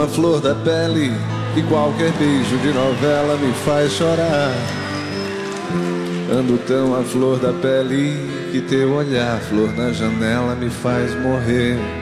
A flor da pele, que qualquer beijo de novela me faz chorar. Ando tão a flor da pele, que teu olhar, flor na janela, me faz morrer.